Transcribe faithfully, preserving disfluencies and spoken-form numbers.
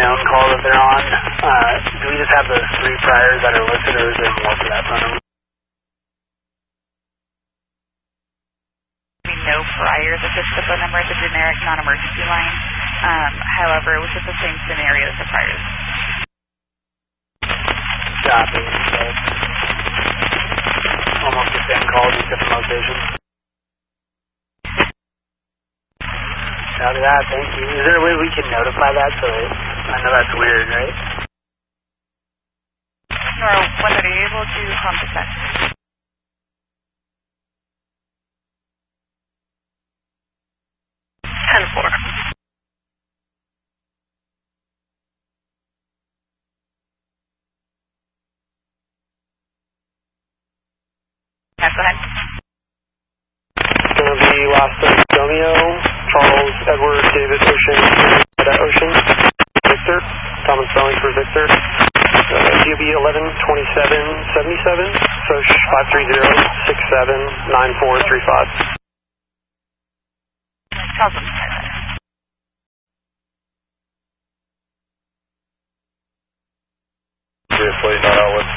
unknown call that they're on. Uh, do we just have those three priors that are listed, or is there more to that phone number? No prior. This is the phone number at the generic non-emergency line. Um, however, it was just the same scenario as the priors. Copy. So, almost the same call, just different location. Copy that, thank you. Is there a way we can notify that so that, I know that's weird, right? Or when they're able to contact us. ten four. Yeah, go ahead. It's going to be last name Romeo, Charles, Edward, David, Ocean, Ocean, Victor, common spelling for Victor. Uh, D O B eleven twenty-seven seventy-seven, Soch five three zero six seven nine four three five. Tell them. Seriously, not out with